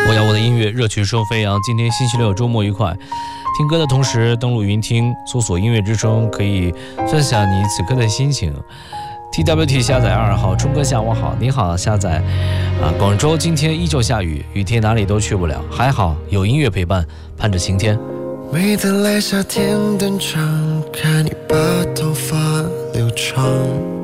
我要我的音乐，热曲声飞扬。今天星期六，周末愉快。听歌的同时，登录云听，搜索音乐之声，可以分享你此刻的心情。TWT 下载2号，冲哥下午好，你好，下载。广州今天依旧下雨，雨天哪里都去不了，还好有音乐陪伴，盼着晴天。 每当来夏天登场，看你把头发留长。